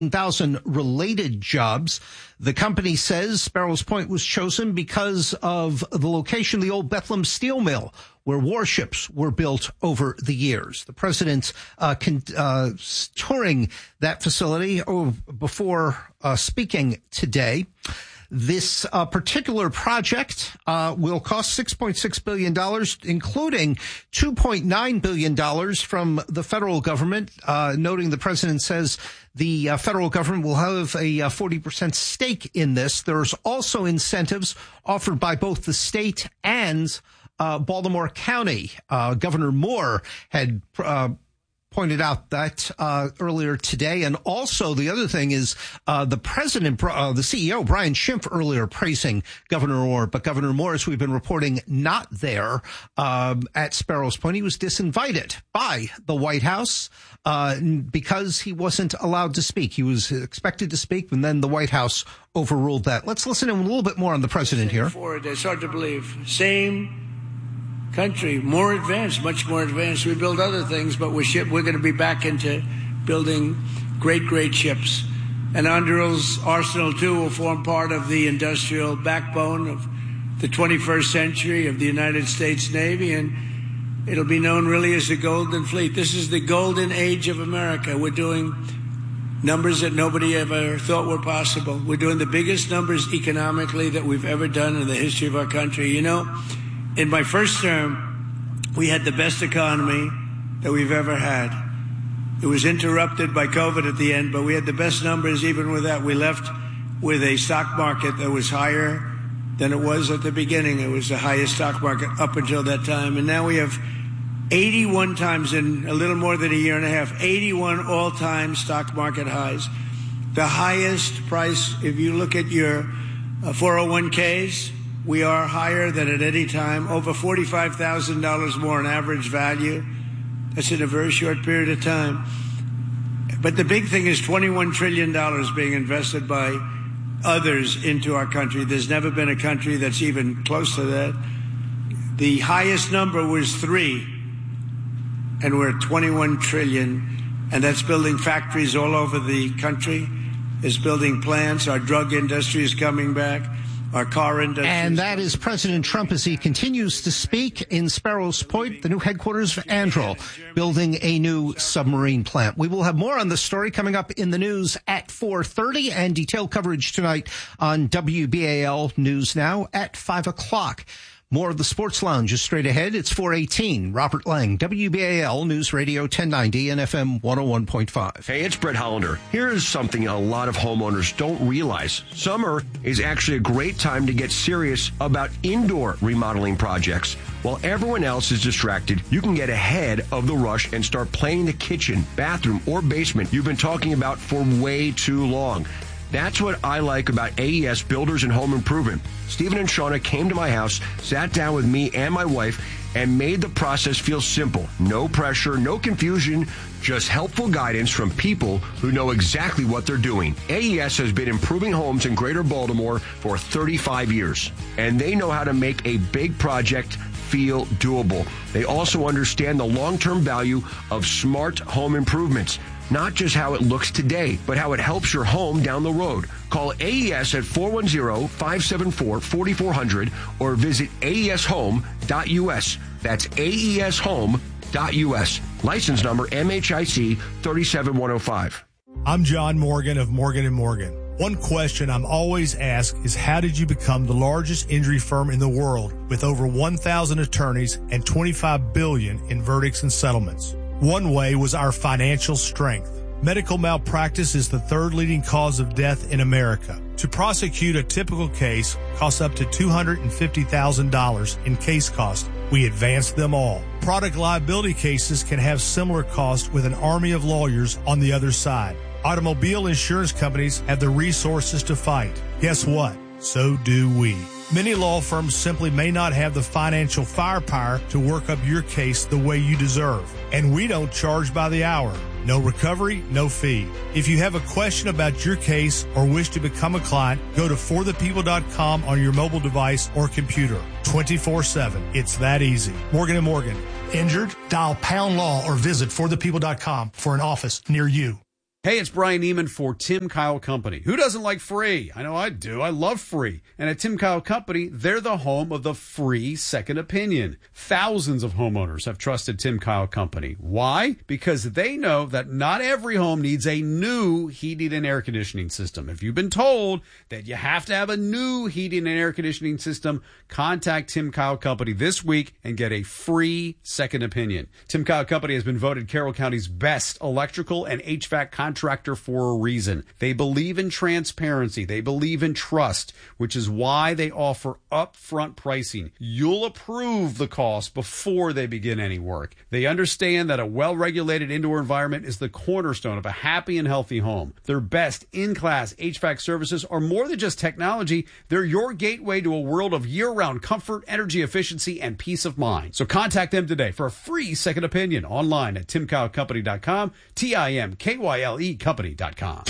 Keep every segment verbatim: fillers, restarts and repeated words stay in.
thousand related jobs. The company says Sparrows Point was chosen because of the location of the old Bethlehem steel mill, where warships were built over the years. The president uh, con- uh, touring that facility oh, before uh, speaking today. This uh, particular project uh, will cost six point six billion dollars, including two point nine billion dollars from the federal government, uh, noting the president says the uh, federal government will have a uh, forty percent stake in this. There's also incentives offered by both the state and uh, Baltimore County. Uh, Governor Moore had uh pointed out that uh earlier today. And also the other thing is uh the president, uh, the C E O, Brian Schimpf, earlier praising Governor Moore. But Governor Moore, as we've been reporting, not there um, at Sparrows Point. He was disinvited by the White House uh because he wasn't allowed to speak. He was expected to speak, and then the White House overruled that. Let's listen to a little bit more on the president here. It's hard to believe. Same country, more advanced, much more advanced. We build other things, but we're ship, we're going to be back into building great, great ships. And Anduril's arsenal, too, will form part of the industrial backbone of the twenty-first century of the United States Navy, and it'll be known really as the Golden Fleet. This is the golden age of America. We're doing numbers that nobody ever thought were possible. We're doing the biggest numbers economically that we've ever done in the history of our country. You know, in my first term, we had the best economy that we've ever had. It was interrupted by COVID at the end, but we had the best numbers. Even with that, we left with a stock market that was higher than it was at the beginning. It was the highest stock market up until that time. And now we have eighty-one times in a little more than a year and a half, eighty-one all-time stock market highs. The highest price, if you look at your uh, four oh one Ks, we are higher than at any time, over forty-five thousand dollars more in average value. That's in a very short period of time. But the big thing is twenty-one trillion dollars being invested by others into our country. There's never been a country that's even close to that. The highest number was three, and we're at twenty-one trillion, and that's building factories all over the country. It's building plants. Our drug industry is coming back. Our car industry. And that is President Trump as he continues to speak in Sparrows Point, the new headquarters of Anduril, building a new submarine plant. We will have more on this story coming up in the news at four thirty, and detailed coverage tonight on W B A L News Now at five o'clock. More of the Sports Lounge is straight ahead. It's four eighteen. Robert Lang, W B A L News Radio ten ninety and F M one oh one point five. Hey, it's Brett Hollander. Here's something a lot of homeowners don't realize. Summer is actually a great time to get serious about indoor remodeling projects. While everyone else is distracted, you can get ahead of the rush and start planning the kitchen, bathroom, or basement you've been talking about for way too long. That's what I like about A E S Builders and Home Improvement. Stephen and Shauna came to my house, sat down with me and my wife, and made the process feel simple. No pressure, no confusion, just helpful guidance from people who know exactly what they're doing. A E S has been improving homes in Greater Baltimore for thirty-five years, and they know how to make a big project feel doable. They also understand the long-term value of smart home improvements. Not just how it looks today, but how it helps your home down the road. Call A E S at four one zero, five seven four, four four zero zero or visit A E S home dot U S. That's A E S home dot U S. License number M H I C three seven one oh five. I'm John Morgan of Morgan and Morgan. One question I'm always asked is, how did you become the largest injury firm in the world with over one thousand attorneys and twenty-five billion dollars in verdicts and settlements? One way was our financial strength. Medical malpractice is the third leading cause of death in America. To prosecute a typical case costs up to two hundred fifty thousand dollars in case costs. We advance them all. Product liability cases can have similar costs with an army of lawyers on the other side. Automobile insurance companies have the resources to fight. Guess what? So do we. Many law firms simply may not have the financial firepower to work up your case the way you deserve. And we don't charge by the hour. No recovery, no fee. If you have a question about your case or wish to become a client, go to for the people dot com on your mobile device or computer. twenty-four seven. It's that easy. Morgan and Morgan. Injured? Dial pound law or visit for the people dot com for an office near you. Hey, it's Brian Neiman for Tim Kyle Company. Who doesn't like free? I know I do. I love free. And at Tim Kyle Company, they're the home of the free second opinion. Thousands of homeowners have trusted Tim Kyle Company. Why? Because they know that not every home needs a new heating and air conditioning system. If you've been told that you have to have a new heating and air conditioning system, contact Tim Kyle Company this week and get a free second opinion. Tim Kyle Company has been voted Carroll County's best electrical and H V A C contractor contractor for a reason. They believe in transparency. They believe in trust, which is why they offer upfront pricing. You'll approve the cost before they begin any work. They understand that a well-regulated indoor environment is the cornerstone of a happy and healthy home. Their best in-class H V A C services are more than just technology. They're your gateway to a world of year-round comfort, energy efficiency, and peace of mind. So contact them today for a free second opinion online at tim kyle company dot com, T I M K Y L E company dot com.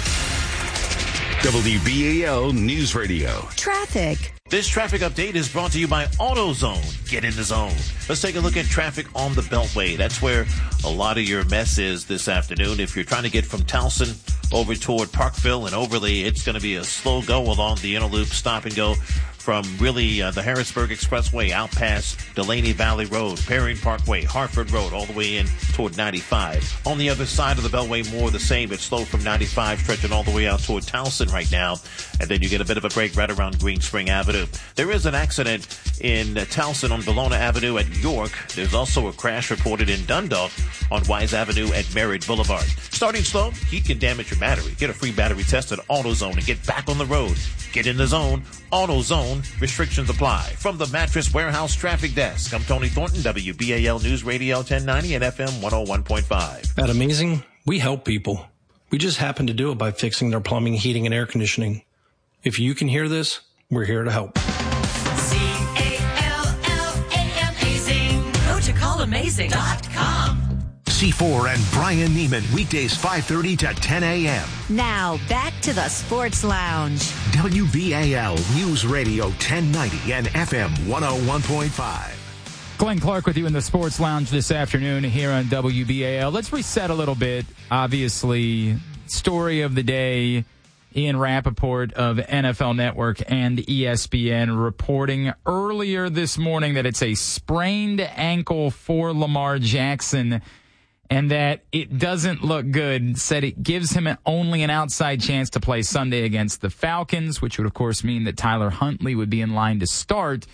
W B A L News Radio. Traffic. This traffic update is brought to you by AutoZone. Get in the zone. Let's take a look at traffic on the Beltway. That's where a lot of your mess is this afternoon. If you're trying to get from Towson over toward Parkville and Overley, it's going to be a slow go along the inner loop, stop and go from really uh, the Harrisburg Expressway out past Delaney Valley Road, Perrine Parkway, Hartford Road, all the way in toward ninety-five. On the other side of the Beltway, more the same. It's slow from ninety-five, stretching all the way out toward Towson right now. And then you get a bit of a break right around Green Spring Avenue. There is an accident in uh, Towson on Bologna Avenue at York. There's also a crash reported in Dundalk on Wise Avenue at Merritt Boulevard. Starting slow, heat can damage your battery. Get a free battery test at AutoZone and get back on the road. Get in the zone. AutoZone. Restrictions apply. From the Mattress Warehouse Traffic Desk, I'm Tony Thornton, W B A L News Radio ten ninety and F M one oh one point five. At Amazing, we help people. We just happen to do it by fixing their plumbing, heating, and air conditioning. If you can hear this, we're here to help. C A L L A M Amazing. Go to call amazing dot com. C four and Brian Neiman, weekdays five thirty to ten a.m. Now, back to the Sports Lounge. W B A L News Radio ten ninety and F M one oh one point five. Glenn Clark with you in the Sports Lounge this afternoon here on W B A L. Let's reset a little bit. Obviously, story of the day, Ian Rappaport of N F L Network and E S P N reporting earlier this morning that it's a sprained ankle for Lamar Jackson and that it doesn't look good. Said it gives him only an outside chance to play Sunday against the Falcons, which would, of course, mean that Tyler Huntley would be in line to start.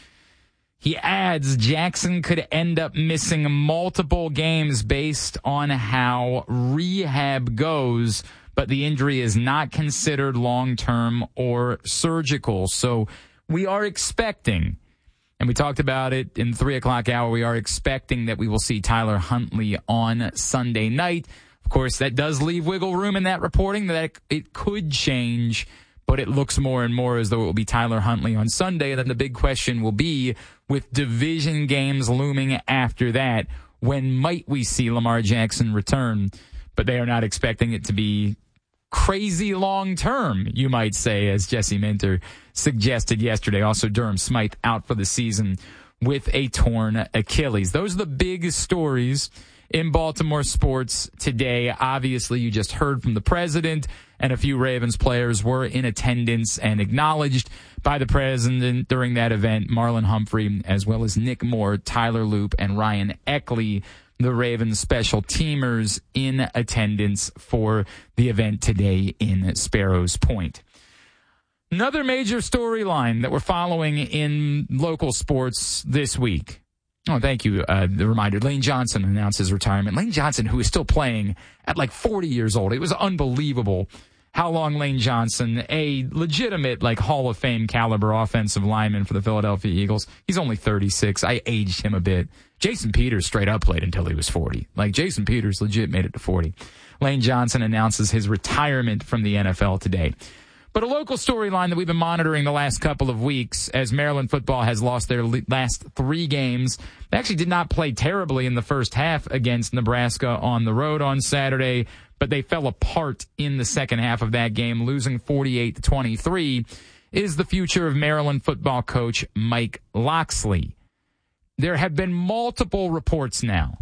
He adds Jackson could end up missing multiple games based on how rehab goes, but the injury is not considered long-term or surgical. So we are expecting, and we talked about it in the three o'clock hour, we are expecting that we will see Tyler Huntley on Sunday night. Of course, that does leave wiggle room in that reporting that it could change, but it looks more and more as though it will be Tyler Huntley on Sunday. And then the big question will be, with division games looming after that, when might we see Lamar Jackson return? But they are not expecting it to be crazy long term, you might say, as Jesse Minter suggested yesterday. Also, Durham Smythe out for the season with a torn Achilles. Those are the big stories in Baltimore sports today. Obviously, you just heard from the president, and a few Ravens players were in attendance and acknowledged by the president during that event. Marlon Humphrey, as well as Nick Moore, Tyler Loop, and Ryan Eckley, the Ravens special teamers, in attendance for the event today in Sparrows Point. Another major storyline that we're following in local sports this week. Oh, thank you. Uh, the reminder, Lane Johnson announced his retirement. Lane Johnson, who is still playing at like forty years old. It was unbelievable how long Lane Johnson, a legitimate like Hall of Fame caliber offensive lineman for the Philadelphia Eagles. He's only thirty-six. I aged him a bit. Jason Peters straight up played until he was forty. Like, Jason Peters legit made it to forty. Lane Johnson announces his retirement from the N F L today. But a local storyline that we've been monitoring the last couple of weeks, as Maryland football has lost their last three games. They actually did not play terribly in the first half against Nebraska on the road on Saturday, but they fell apart in the second half of that game, losing forty-eight to twenty-three, is the future of Maryland football coach Mike Locksley. There have been multiple reports now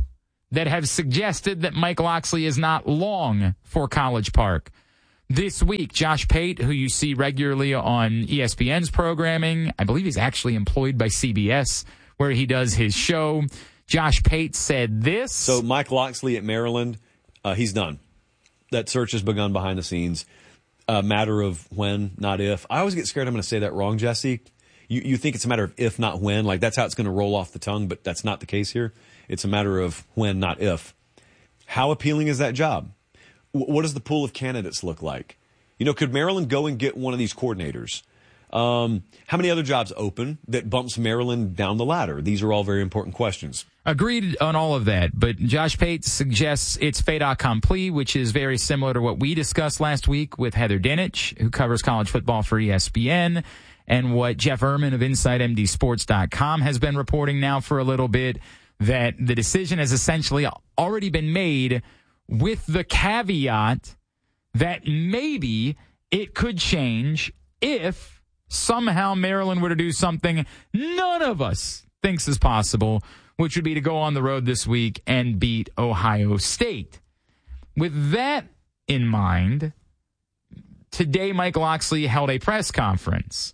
that have suggested that Mike Locksley is not long for College Park. This week, Josh Pate, who you see regularly on E S P N's programming, I believe he's actually employed by C B S, where he does his show. Josh Pate said this. So Mike Locksley at Maryland, uh, he's done. That search has begun behind the scenes. A matter of when, not if. I always get scared I'm going to say that wrong, Jesse. You, you think it's a matter of if, not when. Like, that's how it's going to roll off the tongue, but that's not the case here. It's a matter of when, not if. How appealing is that job? W- what does the pool of candidates look like? You know, could Maryland go and get one of these coordinators? Um, how many other jobs open that bumps Maryland down the ladder? These are all very important questions. Agreed on all of that, but Josh Pate suggests it's fait accompli, which is very similar to what we discussed last week with Heather Dinich, who covers college football for E S P N, and what Jeff Erman of Inside M D Sports dot com has been reporting now for a little bit, that the decision has essentially already been made with the caveat that maybe it could change if somehow Maryland were to do something none of us thinks is possible, which would be to go on the road this week and beat Ohio State. With that in mind, today Mike Locksley held a press conference,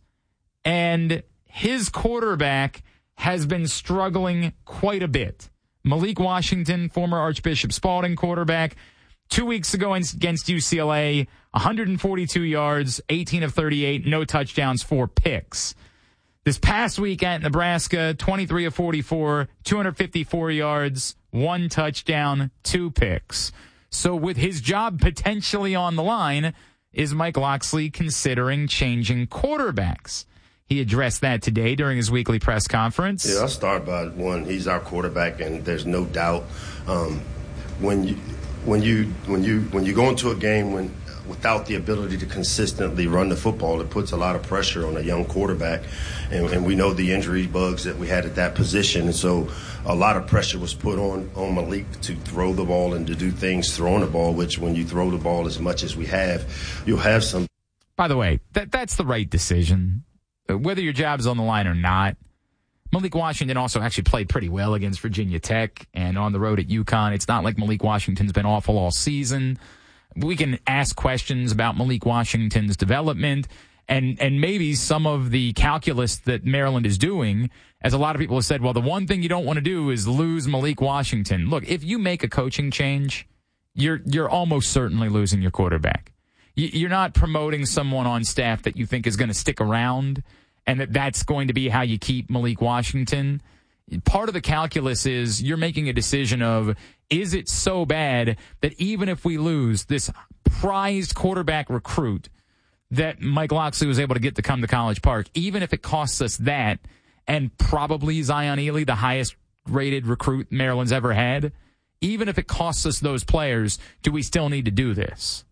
and his quarterback has been struggling quite a bit. Malik Washington, former Archbishop Spalding quarterback, two weeks ago against U C L A, one hundred forty-two yards, eighteen of thirty-eight, no touchdowns, four picks. This past week at Nebraska, twenty-three of forty-four, two hundred fifty-four yards, one touchdown, two picks. So with his job potentially on the line, is Mike Locksley considering changing quarterbacks? He addressed that today during his weekly press conference. Yeah, I'll start by one. He's our quarterback, and there's no doubt um, when you when you when you when you go into a game when without the ability to consistently run the football, it puts a lot of pressure on a young quarterback, and, and we know the injury bugs that we had at that position, and so a lot of pressure was put on on Malik to throw the ball and to do things throwing the ball. Which when you throw the ball as much as we have, you'll have some. By the way, that that's the right decision. Whether your job's on the line or not, Malik Washington also actually played pretty well against Virginia Tech and on the road at UConn. It's not like Malik Washington's been awful all season. We can ask questions about Malik Washington's development and, and maybe some of the calculus that Maryland is doing, as a lot of people have said, well, the one thing you don't want to do is lose Malik Washington. Look, if you make a coaching change, you're you're almost certainly losing your quarterback. You're not promoting someone on staff that you think is going to stick around and that that's going to be how you keep Malik Washington. Part of the calculus is you're making a decision of, is it so bad that even if we lose this prized quarterback recruit that Mike Locksley was able to get to come to College Park, even if it costs us that and probably Zion Ely, the highest rated recruit Maryland's ever had, even if it costs us those players, do we still need to do this?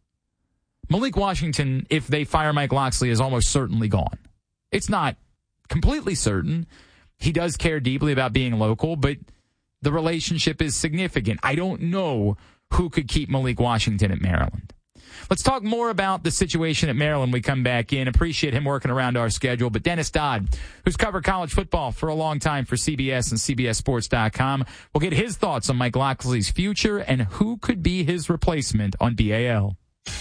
Malik Washington, if they fire Mike Locksley, is almost certainly gone. It's not completely certain. He does care deeply about being local, but the relationship is significant. I don't know who could keep Malik Washington at Maryland. Let's talk more about the situation at Maryland when we come back in. Appreciate him working around our schedule. But Dennis Dodd, who's covered college football for a long time for C B S and C B S Sports dot com, will get his thoughts on Mike Locksley's future and who could be his replacement on B A L.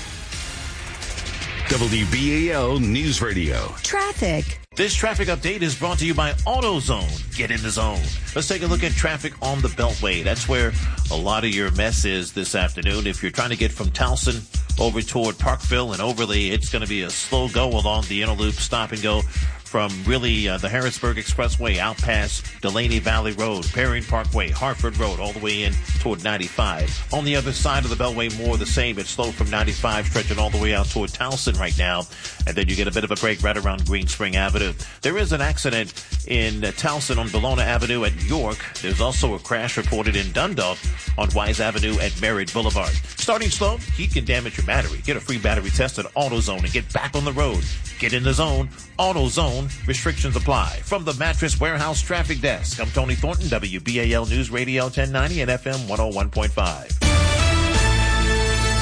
W B A L News Radio. Traffic. This traffic update is brought to you by AutoZone. Get in the zone. Let's take a look at traffic on the Beltway. That's where a lot of your mess is this afternoon. If you're trying to get from Towson over toward Parkville and Overley, it's going to be a slow go along the inner loop, stop and go from really uh, the Harrisburg Expressway out past Delaney Valley Road, Perrine Parkway, Hartford Road, all the way in toward ninety-five. On the other side of the Beltway, more the same. It's slow from ninety-five, stretching all the way out toward Towson right now. And then you get a bit of a break right around Green Spring Avenue. There is an accident in uh, Towson on Bologna Avenue at York. There's also a crash reported in Dundalk on Wise Avenue at Merritt Boulevard. Starting slow, heat can damage your battery. Get a free battery test at AutoZone and get back on the road. Get in the zone. AutoZone. Restrictions apply. From the Mattress Warehouse Traffic Desk, I'm Tony Thornton, W B A L News Radio ten ninety and F M one oh one point five.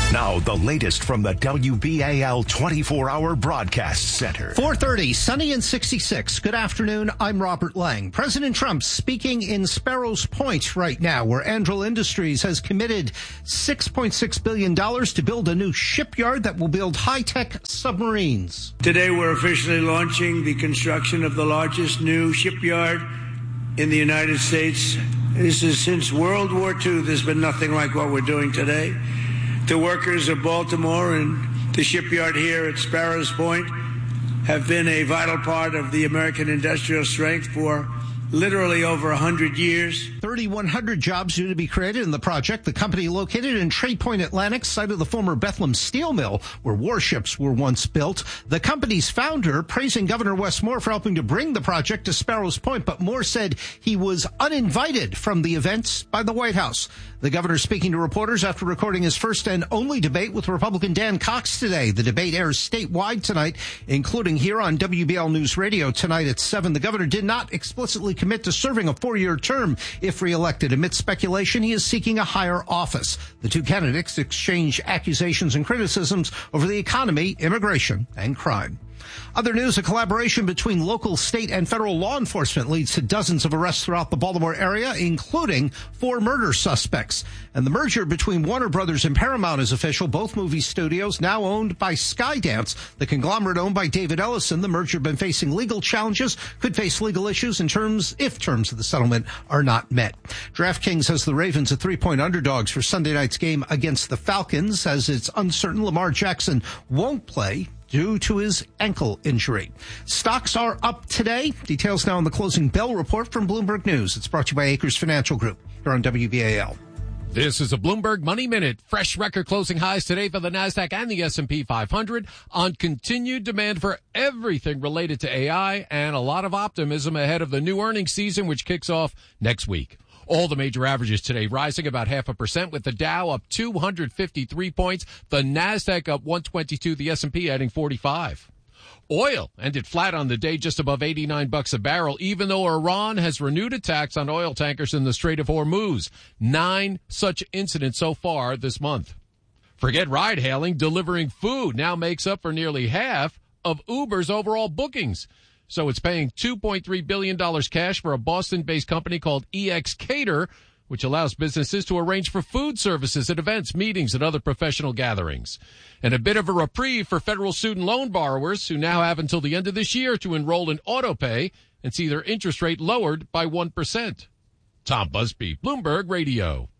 Now, the latest from the W B A L twenty-four hour Broadcast Center. four thirty, sunny and sixty-six. Good afternoon. I'm Robert Lang. President Trump speaking in Sparrows Point right now, where Anduril Industries has committed six point six billion dollars to build a new shipyard that will build high-tech submarines. Today, we're officially launching the construction of the largest new shipyard in the United States. This is since World War Two. There's been nothing like what we're doing today. The workers of Baltimore and the shipyard here at Sparrows Point have been a vital part of the American industrial strength for literally over one hundred years. thirty-one hundred jobs due to be created in the project. The company located in Trade Point Atlantic, site of the former Bethlehem Steel Mill, where warships were once built. The company's founder praising Governor Wes Moore for helping to bring the project to Sparrows Point, but Moore said he was uninvited from the event by the White House. The governor speaking to reporters after recording his first and only debate with Republican Dan Cox today. The debate airs statewide tonight, including here on W B L News Radio tonight at seven. The governor did not explicitly commit to serving a four-year term if reelected. Amid speculation, he is seeking a higher office. The two candidates exchange accusations and criticisms over the economy, immigration, and crime. Other news, a collaboration between local, state, and federal law enforcement leads to dozens of arrests throughout the Baltimore area, including four murder suspects. And the merger between Warner Brothers and Paramount is official. Both movie studios now owned by Skydance, the conglomerate owned by David Ellison. The merger been facing legal challenges, could face legal issues in terms if terms of the settlement are not met. DraftKings has the Ravens at three-point underdogs for Sunday night's game against the Falcons, as it's uncertain Lamar Jackson won't play due to his ankle injury. Stocks are up today. Details now on the closing bell report from Bloomberg News. It's brought to you by Acres Financial Group here on W B A L. This is a Bloomberg Money Minute. Fresh record closing highs today for the NASDAQ and the S and P five hundred on continued demand for everything related to A I and a lot of optimism ahead of the new earnings season, which kicks off next week. All the major averages today rising about half a percent, with the Dow up two hundred fifty-three points, the NASDAQ up one twenty-two, the S and P adding forty-five. Oil ended flat on the day, just above eighty-nine bucks a barrel, even though Iran has renewed attacks on oil tankers in the Strait of Hormuz. Nine such incidents so far this month. Forget ride hailing, delivering food now makes up for nearly half of Uber's overall bookings. So it's paying two point three billion dollars cash for a Boston-based company called E X Cater, which allows businesses to arrange for food services at events, meetings, and other professional gatherings. And a bit of a reprieve for federal student loan borrowers who now have until the end of this year to enroll in AutoPay and see their interest rate lowered by one percent. Tom Busby, Bloomberg Radio.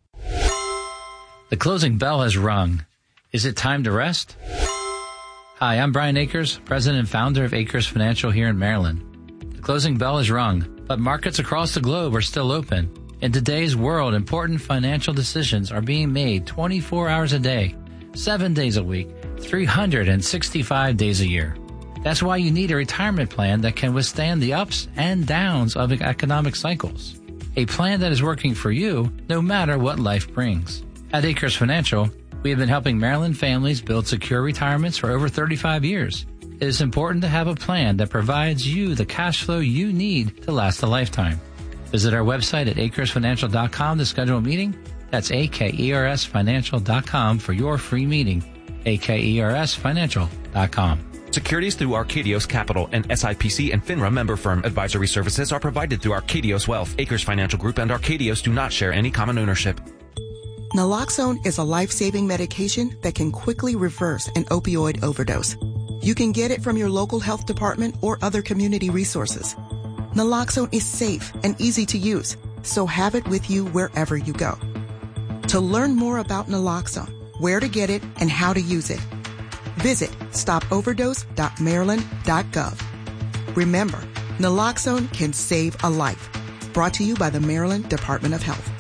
The closing bell has rung. Is it time to rest? Hi, I'm Brian Akers, president and founder of Akers Financial here in Maryland. The closing bell is rung, but markets across the globe are still open. In today's world, important financial decisions are being made twenty-four hours a day, seven days a week, three hundred sixty-five days a year. That's why you need a retirement plan that can withstand the ups and downs of economic cycles. A plan that is working for you no matter what life brings. At Akers Financial, we have been helping Maryland families build secure retirements for over thirty-five years. It is important to have a plan that provides you the cash flow you need to last a lifetime. Visit our website at acres financial dot com to schedule a meeting. That's A K E R S financial dot com for your free meeting. A K E R S financial dot com. Securities through Arcadios Capital and S I P C and FINRA member firm. Advisory services are provided through Arcadios Wealth. Acres Financial Group and Arcadios do not share any common ownership. Naloxone is a life-saving medication that can quickly reverse an opioid overdose. You can get it from your local health department or other community resources. Naloxone is safe and easy to use, so have it with you wherever you go. To learn more about Naloxone, where to get it, and how to use it, visit stop overdose dot maryland dot gov. Remember, Naloxone can save a life. Brought to you by the Maryland Department of Health.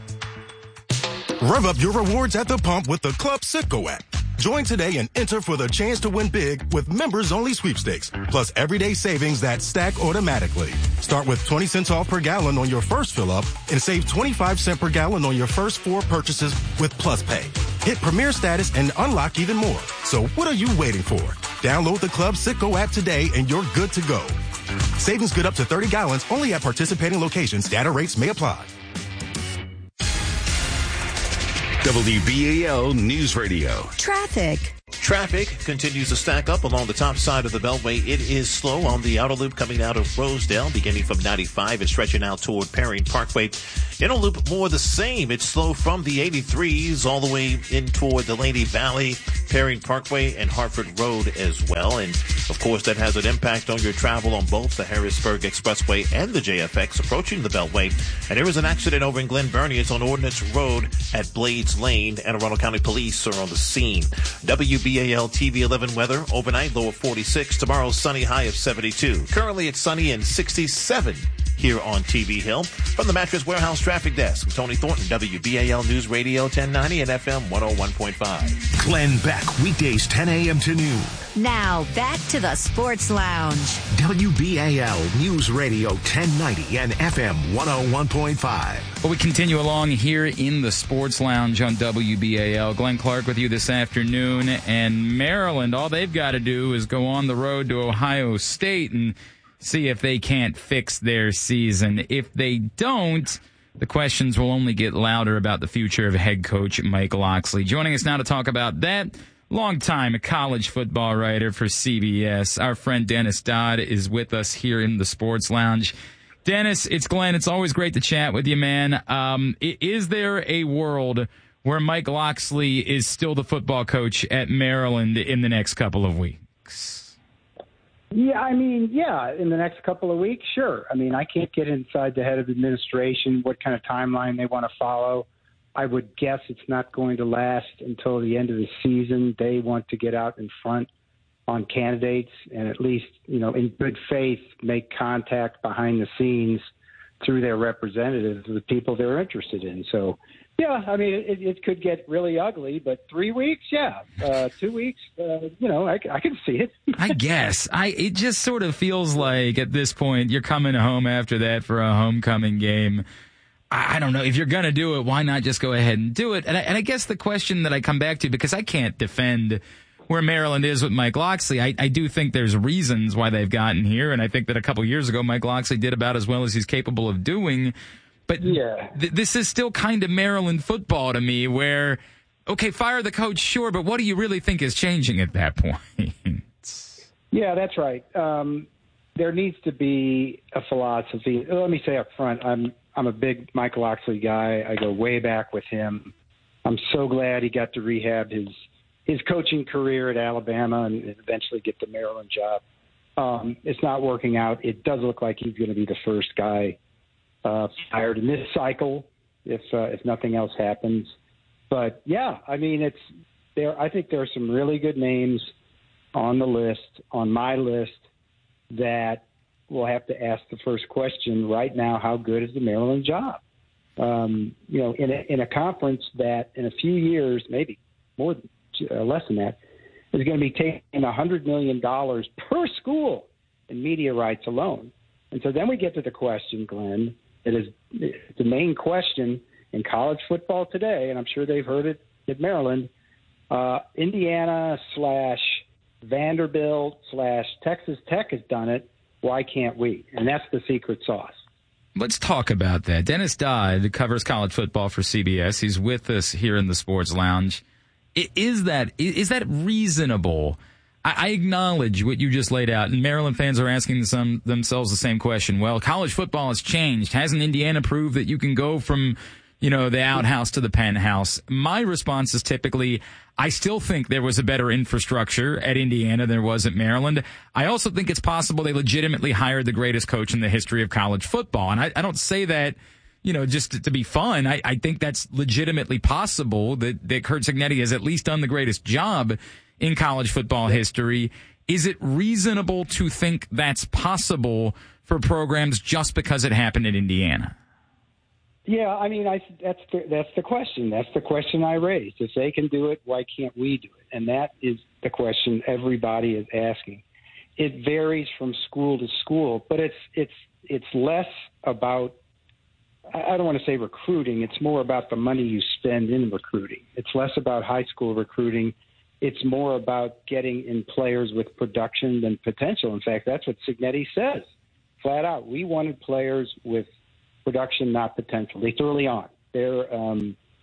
Rev up your rewards at the pump with the Club Citgo app. Join today and enter for the chance to win big with members-only sweepstakes, plus everyday savings that stack automatically. Start with twenty cents off per gallon on your first fill-up and save twenty-five cents per gallon on your first four purchases with Plus Pay. Hit Premier status and unlock even more. So what are you waiting for? Download the Club Citgo app today and you're good to go. Savings good up to thirty gallons only at participating locations. Data rates may apply. W B A L News Radio. Traffic. Traffic continues to stack up along the top side of the Beltway. It is slow on the outer loop coming out of Rosedale, beginning from ninety-five and stretching out toward Perrine Parkway. Inner loop more the same. It's slow from the eighty-threes all the way in toward Delaney Valley, Perrine Parkway, and Hartford Road as well. And, of course, that has an impact on your travel on both the Harrisburg Expressway and the J F X approaching the Beltway. And there was an accident over in Glen Burnie. It's on Ordnance Road at Blades Lane. Anne Arundel County Police are on the scene. W B A L T V eleven weather, overnight low of forty-six. Tomorrow, sunny, high of seventy-two. Currently, it's sunny and sixty-seven here on T V Hill. From the Mattress Warehouse Traffic Desk, I'm Tony Thornton, W B A L News Radio ten ninety and F M one oh one point five. Glenn Beck, weekdays ten a.m. to noon. Now, back to the Sports Lounge. W B A L News Radio ten ninety and F M one oh one point five. Well, we continue along here in the Sports Lounge on W B A L. Glenn Clark with you this afternoon. And Maryland, all they've got to do is go on the road to Ohio State and see if they can't fix their season. If they don't, the questions will only get louder about the future of head coach Mike Locksley. Joining us now to talk about that, longtime college football writer for C B S, our friend Dennis Dodd is with us here in the Sports Lounge. Dennis, it's Glenn. It's always great to chat with you, man. Um, is there a world where Mike Locksley is still the football coach at Maryland in the next couple of weeks? Yeah, I mean, yeah, in the next couple of weeks, sure. I mean, I can't get inside the head of administration, what kind of timeline they want to follow. I would guess it's not going to last until the end of the season. They want to get out in front on candidates and at least, you know, in good faith, make contact behind the scenes through their representatives, the people they're interested in. So, yeah, I mean, it, it could get really ugly, but three weeks, yeah, uh, two weeks, uh, you know, I, I can see it. I guess. I It just sort of feels like at this point you're coming home after that for a homecoming game. I, I don't know. If you're going to do it, why not just go ahead and do it? And I, and I guess the question that I come back to, because I can't defend where Maryland is with Mike Locksley, I, I do think there's reasons why they've gotten here, and I think that a couple years ago Mike Locksley did about as well as he's capable of doing. But yeah. th- this is still kind of Maryland football to me where, okay, fire the coach, sure, but what do you really think is changing at that point? Yeah, that's right. Um, there needs to be a philosophy. Let me say up front, I'm I'm a big Mike Locksley guy. I go way back with him. I'm so glad he got to rehab his his coaching career at Alabama and eventually get the Maryland job. Um, it's not working out. It does look like he's going to be the first guy uh, fired in this cycle if uh, if nothing else happens. But yeah, I mean, it's there. I think there are some really good names on the list, on my list, that we'll have to ask the first question right now: how good is the Maryland job? Um, you know, in a, in a conference that in a few years, maybe more, uh, less than that, is going to be taking one hundred million dollars per school in media rights alone. And so then we get to the question, Glenn, that is the main question in college football today, and I'm sure they've heard it at Maryland, uh, Indiana slash Vanderbilt slash Texas Tech has done it. Why can't we? And that's the secret sauce. Let's talk about that. Dennis Dodd covers college football for C B S. He's with us here in the Sports Lounge. Is that is that reasonable? I acknowledge what you just laid out, and Maryland fans are asking some, themselves the same question. Well, college football has changed. Hasn't Indiana proved that you can go from, you know, the outhouse to the penthouse? My response is typically, I still think there was a better infrastructure at Indiana than there was at Maryland. I also think it's possible they legitimately hired the greatest coach in the history of college football. And I, I don't say that, you know, just to, to be fun. I, I think that's legitimately possible that, that Curt Cignetti has at least done the greatest job in college football history. Is it reasonable to think that's possible for programs just because it happened in Indiana? Yeah, I mean, I, that's the, that's the question. That's the question I raised. If they can do it, why can't we do it? And that is the question everybody is asking. It varies from school to school, but it's it's it's less about, I don't want to say recruiting. It's more about the money you spend in recruiting. It's less about high school recruiting. It's more about getting in players with production than potential. In fact, that's what Cignetti says, flat out. We wanted players with production, not potential, at least early on. They're, um,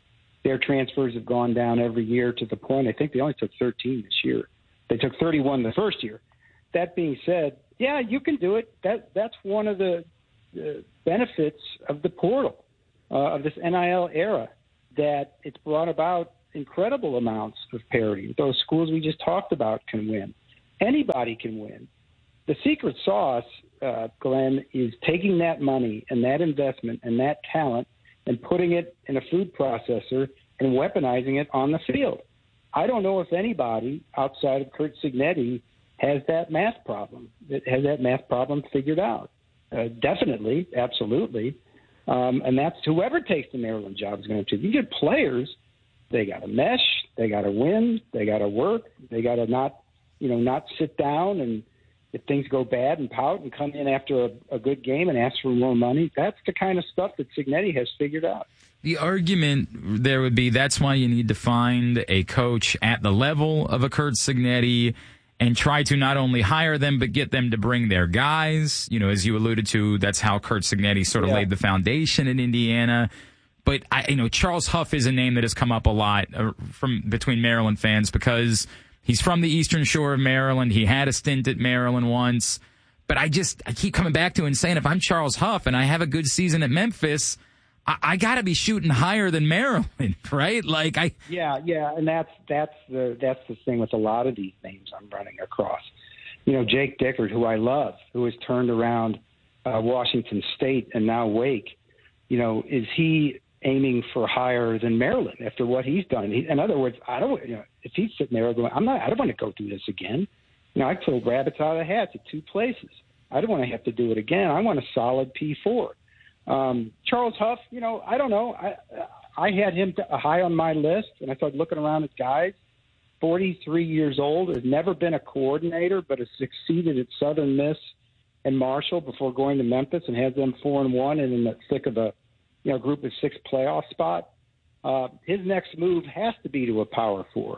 their transfers have gone down every year to the point, I think they only took thirteen this year. They took thirty-one the first year. That being said, yeah, you can do it. That That's one of the, the benefits of the portal, uh, of this N I L era, that it's brought about incredible amounts of parity. Those schools we just talked about can win. Anybody can win. The secret sauce, uh, Glenn, is taking that money and that investment and that talent and putting it in a food processor and weaponizing it on the field. I don't know if anybody outside of Curt Cignetti has that math problem, that has that math problem figured out. Uh, definitely, absolutely. Um, and that's whoever takes the Maryland job is going to. You get players, they got to mesh, they got to win, they got to work, they got to not, you know, not sit down and if things go bad and pout and come in after a, a good game and ask for more money. That's the kind of stuff that Cignetti has figured out. The argument there would be that's why you need to find a coach at the level of a Curt Cignetti and try to not only hire them, but get them to bring their guys. You know, as you alluded to, that's how Curt Cignetti sort of yeah. laid the foundation in Indiana. But, I, you know, Charles Huff is a name that has come up a lot uh, from between Maryland fans because he's from the Eastern Shore of Maryland. He had a stint at Maryland once. But I just I keep coming back to and saying if I'm Charles Huff and I have a good season at Memphis, I, I got to be shooting higher than Maryland, right? Like I Yeah, yeah, and that's that's the that's the thing with a lot of these names I'm running across. You know, Jake Dickert, who I love, who has turned around uh, Washington State and now Wake. You know, is he aiming for higher than Maryland after what he's done? He, in other words, I don't. You know, if he's sitting there going, I'm not. I don't want to go through this again. You know, I pulled rabbits out of the hat at two places. I don't want to have to do it again. I want a solid P four. Um, Charles Huff, you know, I don't know. I I had him to, high on my list, and I started looking around at guys. forty-three years old, has never been a coordinator, but has succeeded at Southern Miss and Marshall before going to Memphis and has them four and one and in the thick of a you know group of six playoff spot. Uh, his next move has to be to a Power Four.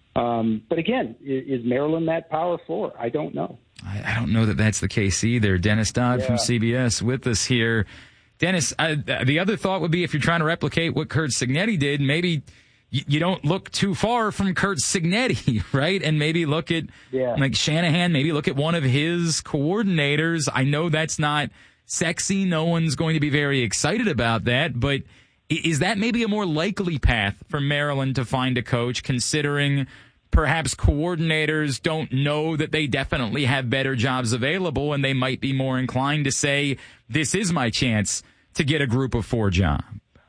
Um, but again, is, is Maryland that Power Four? I don't know. I, I don't know that that's the case either. Dennis Dodd Yeah. from C B S with us here. Dennis, I, the other thought would be if you're trying to replicate what Curt Cignetti did, maybe you, you don't look too far from Curt Cignetti, right? And maybe look at yeah. like Shanahan, maybe look at one of his coordinators. I know that's not sexy. No one's going to be very excited about that, but is that maybe a more likely path for Maryland to find a coach, considering perhaps coordinators don't know that they definitely have better jobs available and they might be more inclined to say, this is my chance to get a group of four job?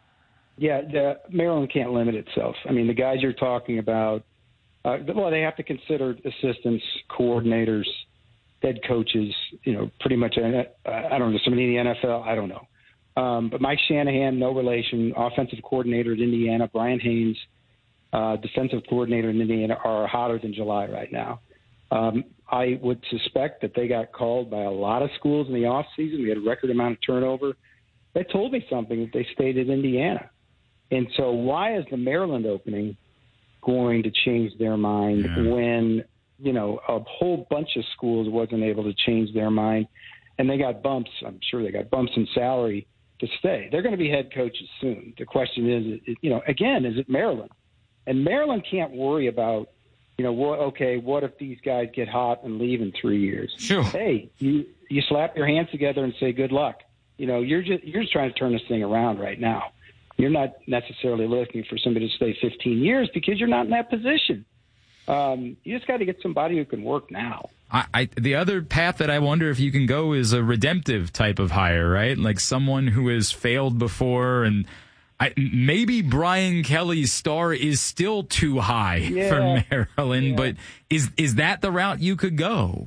Yeah, the, Maryland can't limit itself. I mean, the guys you're talking about, uh, well, they have to consider assistants, coordinators, head coaches, you know, pretty much, uh, I don't know, somebody in the N F L, I don't know. Um, but Mike Shanahan, no relation, offensive coordinator at Indiana, Brian Haynes, uh, defensive coordinator in Indiana, are hotter than July right now. Um, I would suspect that they got called by a lot of schools in the offseason. We had a record amount of turnover. They told me something that they stayed at Indiana. And so why is the Maryland opening going to change their mind yeah. when, you know, a whole bunch of schools wasn't able to change their mind and they got bumps? I'm sure they got bumps in salary to stay. They're going to be head coaches soon. The question is, you know, again, is it Maryland? And Maryland can't worry about, you know, what, okay, what if these guys get hot and leave in three years? Sure. Hey, you you slap your hands together and say good luck. You know, you're just you're just trying to turn this thing around right now. You're not necessarily looking for somebody to stay fifteen years because you're not in that position. Um, you just got to get somebody who can work now. I, I, the other path that I wonder if you can go is a redemptive type of hire, right? Like someone who has failed before, and I, maybe Brian Kelly's star is still too high yeah. for Maryland, yeah. but is is that the route you could go?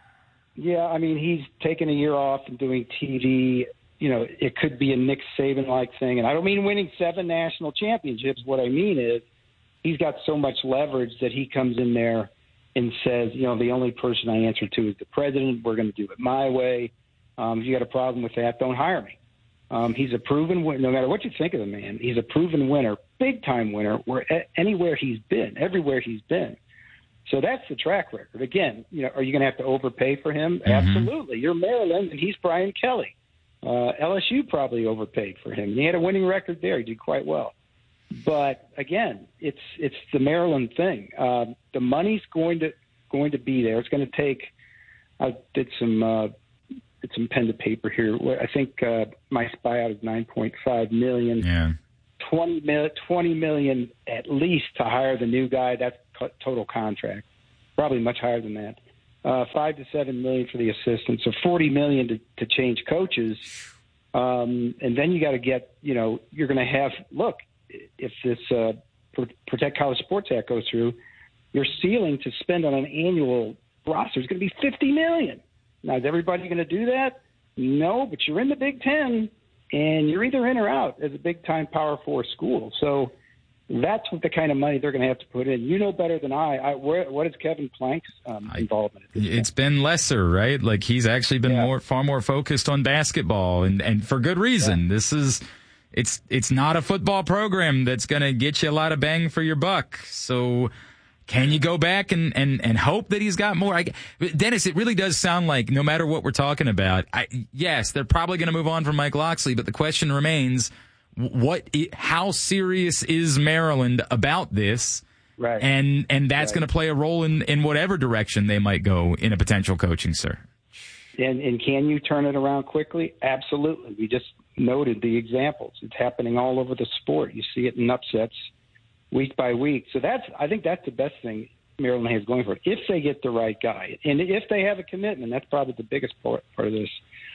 Yeah, I mean, he's taken a year off and doing T V. You know, it could be a Nick Saban-like thing. And I don't mean winning seven national championships. What I mean is he's got so much leverage that he comes in there and says, you know, the only person I answer to is the president. We're going to do it my way. Um, if you got a problem with that, don't hire me. Um, he's a proven winner. No matter what you think of the man, he's a proven winner, big-time winner, where anywhere he's been, everywhere he's been. So that's the track record. Again, you know, are you going to have to overpay for him? Mm-hmm. Absolutely. You're Maryland, and he's Brian Kelly. Uh, L S U probably overpaid for him. And he had a winning record there. He did quite well. But again, it's it's the Maryland thing. Uh, the money's going to going to be there. It's going to take. I did some uh, did some pen to paper here. I think uh, my buyout is nine point five million. Yeah. twenty, mil, twenty million at least to hire the new guy. That's total contract. Probably much higher than that. Uh, five to seven million for the assistant. So forty million to, to change coaches. Um, and then you got to get, you know, you're going to have, look, if this uh, Protect College Sports Act goes through, your ceiling to spend on an annual roster is going to be fifty million. Now, is everybody going to do that? No, but you're in the Big Ten, and you're either in or out as a big-time Power Four school. So that's what the kind of money they're going to have to put in. You know better than I. I where, what is Kevin Plank's um, involvement? It's been lesser, right? Like he's actually been Yeah. more, far more focused on basketball, and, and for good reason. Yeah. This is, it's it's not a football program that's going to get you a lot of bang for your buck. So can you go back and, and, and hope that he's got more? I, Dennis, it really does sound like no matter what we're talking about, I, yes, they're probably going to move on from Mike Locksley, but the question remains, what, how serious is Maryland about this? Right. And, and that's Right. going to play a role in, in whatever direction they might go in a potential coaching search. And, and can you turn it around quickly? Absolutely. We just noted the examples. It's happening all over the sport. You see it in upsets week by week. So that's, I think that's the best thing Maryland has going for it, if they get the right guy. And if they have a commitment, that's probably the biggest part, part of this.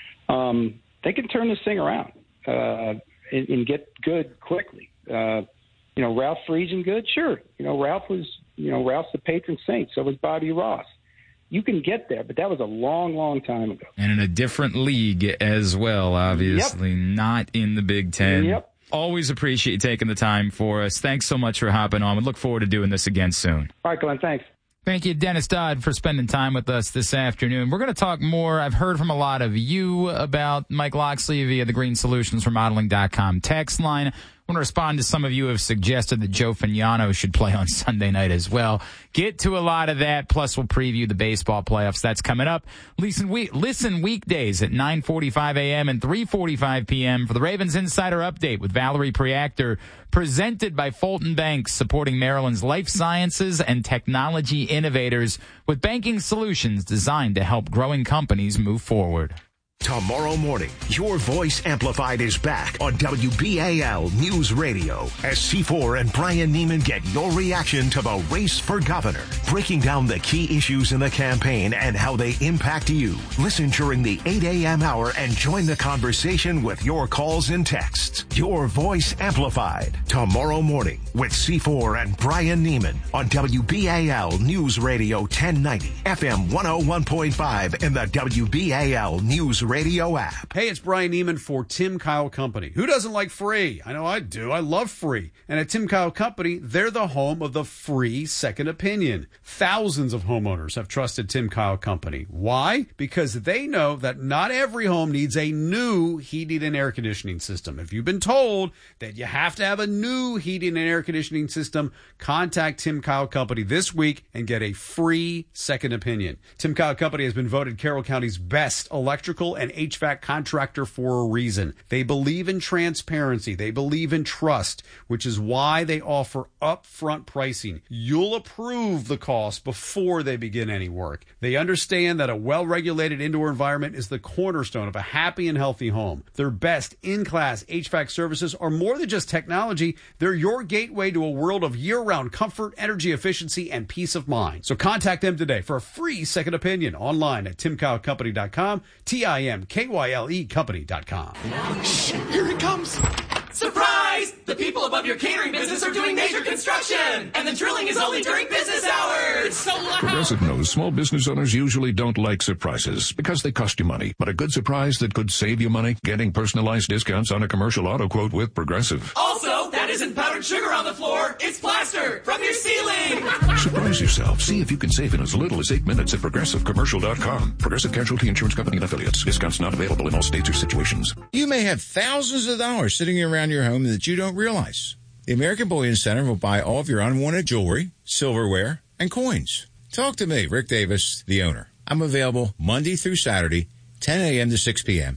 Um, they can turn this thing around uh, and, and get good quickly. Uh, you know, Ralph Friesen good? Sure. You know, Ralph was, you know, Ralph's the patron saint. So was Bobby Ross. You can get there, but that was a long, long time ago. And in a different league as well, obviously, Yep. not in the Big Ten. Yep. Always appreciate you taking the time for us. Thanks so much for hopping on. We look forward to doing this again soon. All right, Glenn, thanks. Thank you, Dennis Dodd, for spending time with us this afternoon. We're going to talk more. I've heard from a lot of you about Mike Locksley via the Green Solutions Remodeling dot com text line. I want to respond to some of you who have suggested that Joe Fagnano should play on Sunday night as well. Get to a lot of that, plus we'll preview the baseball playoffs. That's coming up. Listen, we, listen weekdays at nine forty-five a.m. and three forty-five p.m. for the Ravens Insider Update with Valerie Preactor, presented by Fulton Banks, supporting Maryland's life sciences and technology innovators with banking solutions designed to help growing companies move forward. Tomorrow morning, Your Voice Amplified is back on W B A L News Radio as C four and Brian Neiman get your reaction to the race for governor, breaking down the key issues in the campaign and how they impact you. Listen during the eight a.m. hour and join the conversation with your calls and texts. Your Voice Amplified tomorrow morning with C four and Brian Neiman on W B A L News Radio ten ninety, F M one oh one point five, and the W B A L News Radio app. Hey, it's Brian Neiman for Tim Kyle Company. Who doesn't like free? I know I do. I love free. And at Tim Kyle Company, they're the home of the free second opinion. Thousands of homeowners have trusted Tim Kyle Company. Why? Because they know that not every home needs a new heating and air conditioning system. If you've been told that you have to have a new heating and air conditioning system, contact Tim Kyle Company this week and get a free second opinion. Tim Kyle Company has been voted Carroll County's best electrical and H V A C contractor for a reason. They believe in transparency. They believe in trust, which is why they offer upfront pricing. You'll approve the cost before they begin any work. They understand that a well-regulated indoor environment is the cornerstone of a happy and healthy home. Their best in-class H V A C services are more than just technology. They're your gateway to a world of year-round comfort, energy efficiency, and peace of mind. So contact them today for a free second opinion online at tim kyle company dot com, T I M K Y L E company dot com. Shh, here it comes. Surprise! The people above your catering business are doing major construction, and the drilling is only during business hours. It's so loud. Progressive knows small business owners usually don't like surprises because they cost you money. But a good surprise that could save you money, getting personalized discounts on a commercial auto quote with Progressive. Also, that isn't powdered sugar on the floor. It's plaster from your ceiling. Surprise yourself. See if you can save in as little as eight minutes at progressive commercial dot com. Progressive Casualty Insurance Company and Affiliates. Discounts not available in all states or situations. You may have thousands of dollars sitting around your home that you don't realize. The American Bullion Center will buy all of your unwanted jewelry, silverware, and coins. Talk to me, Rick Davis, the owner. I'm available Monday through Saturday, ten a.m. to six p.m.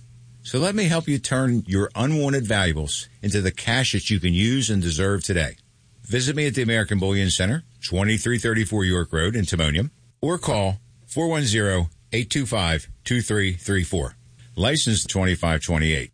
So let me help you turn your unwanted valuables into the cash that you can use and deserve today. Visit me at the American Bullion Center, twenty-three thirty-four York Road in Timonium, or call four one zero, eight two five, two three three four. License twenty-five twenty-eight.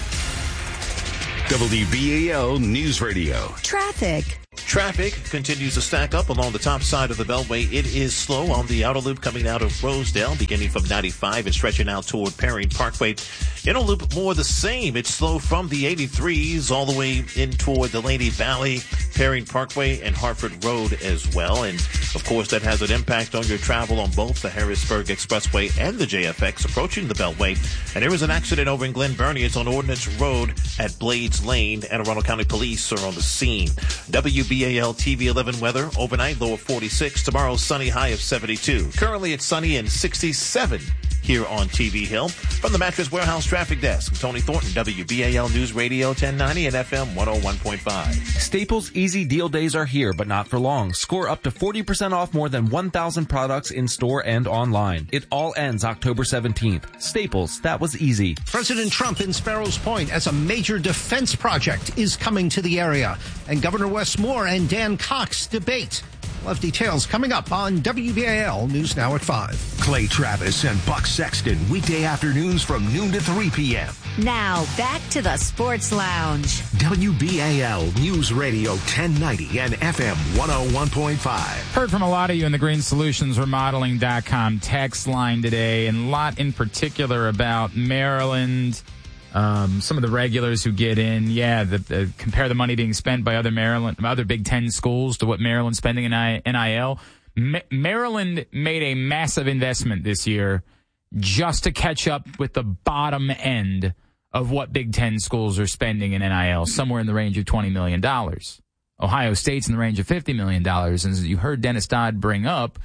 W B A L News Radio. Traffic. Traffic continues to stack up along the top side of the Beltway. It is slow on the outer loop coming out of Rosedale, beginning from ninety-five and stretching out toward Perrine Parkway. Inner loop more the same. It's slow from the eighty-threes all the way in toward Delaney Valley, Perrine Parkway, and Hartford Road as well. And, of course, that has an impact on your travel on both the Harrisburg Expressway and the J F X approaching the Beltway. And there was an accident over in Glen Burnie. It's on Ordnance Road at Blades Lane. Anne Arundel County Police are on the scene. W B A L T V eleven weather. Overnight, low of forty-six. Tomorrow, sunny, high of seventy-two. Currently, it's sunny and sixty-seven here on T V Hill. From the Mattress Warehouse Traffic Desk, Tony Thornton, W B A L News Radio ten ninety and F M one oh one point five. Staples Easy Deal Days are here, but not for long. Score up to forty percent off more than one thousand products in store and online. It all ends October seventeenth. Staples, that was easy. President Trump in Sparrows Point as a major defense project is coming to the area. And Governor Wes Moore and Dan Cox debate. We'll have details coming up on W B A L News Now at five. Clay Travis and Buck Sexton, weekday afternoons from noon to three p.m. Now, back to the Sports Lounge. W B A L News Radio ten ninety and F M one oh one point five. Heard from a lot of you in the Green Solutions Remodeling dot com text line today, and a lot in particular about Maryland. Um, some of the regulars who get in, yeah, the, the, compare the money being spent by other Maryland, other Big Ten schools to what Maryland's spending in N I L. Ma- Maryland made a massive investment this year just to catch up with the bottom end of what Big Ten schools are spending in N I L, somewhere in the range of twenty million dollars. Ohio State's in the range of fifty million dollars. And as you heard Dennis Dodd bring up,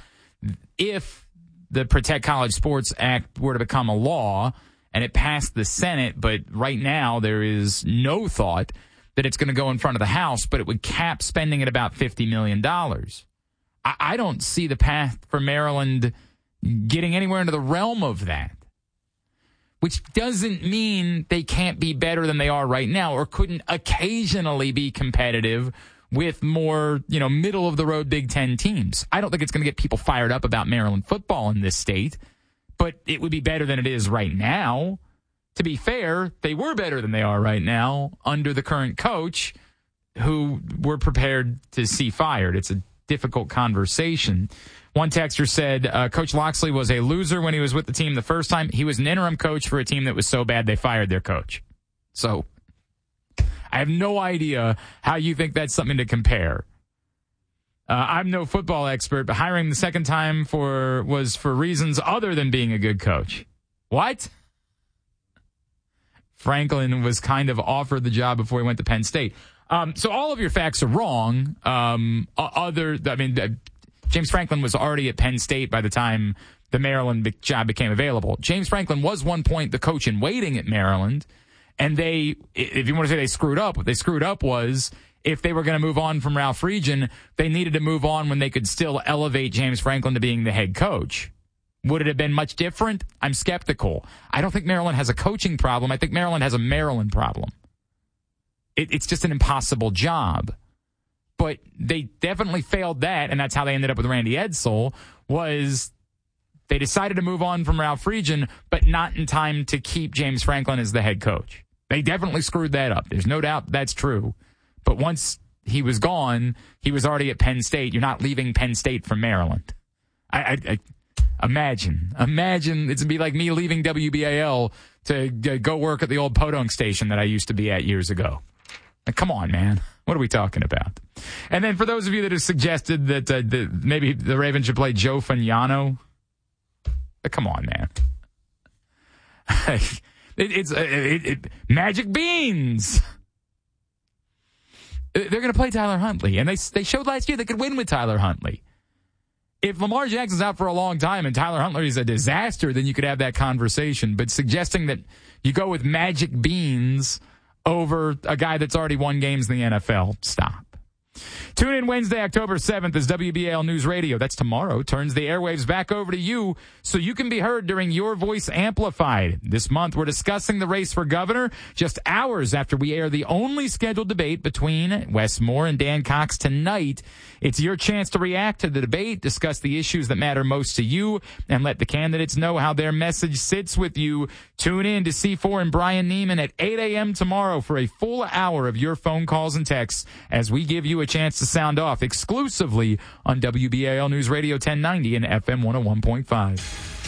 if the Protect College Sports Act were to become a law, and it passed the Senate, but right now there is no thought that it's going to go in front of the House, but it would cap spending at about fifty million dollars. I, I don't see the path for Maryland getting anywhere into the realm of that, which doesn't mean they can't be better than they are right now or couldn't occasionally be competitive with more, you know, middle-of-the-road Big Ten teams. I don't think it's going to get people fired up about Maryland football in this state, but it would be better than it is right now. To be fair, they were better than they are right now under the current coach, who we're prepared to see fired. It's a difficult conversation. One texter said, uh, Coach Loxley was a loser when he was with the team the first time. He was an interim coach for a team that was so bad they fired their coach. So I have no idea how you think that's something to compare. Uh, I'm no football expert, but hiring the second time for was for reasons other than being a good coach. What? Franklin was kind of offered the job before he went to Penn State. Um, so all of your facts are wrong. Um, other, I mean, uh, James Franklin was already at Penn State by the time the Maryland job became available. James Franklin was one point the coach in waiting at Maryland, and they, if you want to say they screwed up, what they screwed up was, if they were going to move on from Ralph Friedgen, they needed to move on when they could still elevate James Franklin to being the head coach. Would it have been much different? I'm skeptical. I don't think Maryland has a coaching problem. I think Maryland has a Maryland problem. It, it's just an impossible job. But they definitely failed that, and that's how they ended up with Randy Edsall, was they decided to move on from Ralph Friedgen, but not in time to keep James Franklin as the head coach. They definitely screwed that up. There's no doubt that's true. But once he was gone, he was already at Penn State. You're not leaving Penn State for Maryland. I, I, I imagine, imagine it's be like me leaving W B A L to go work at the old Podunk station that I used to be at years ago. Like, come on, man. What are we talking about? And then for those of you that have suggested that uh, the, maybe the Ravens should play Joe Fagnano, uh, come on, man. it, it's uh, it, it, Magic Beans. They're going to play Tyler Huntley, and they they showed last year they could win with Tyler Huntley. If Lamar Jackson's out for a long time and Tyler Huntley is a disaster, then you could have that conversation. But suggesting that you go with Magic Beans over a guy that's already won games in the N F L, stop. Tune in Wednesday, October seventh as W B A L News Radio. That's tomorrow. Turns the airwaves back over to you so you can be heard during Your Voice Amplified. This month, we're discussing the race for governor just hours after we air the only scheduled debate between Wes Moore and Dan Cox tonight. It's your chance to react to the debate, discuss the issues that matter most to you, and let the candidates know how their message sits with you. Tune in to C four and Brian Neiman at eight a.m. tomorrow for a full hour of your phone calls and texts as we give you a chance to sound off exclusively on W B A L News Radio ten ninety and F M one oh one point five.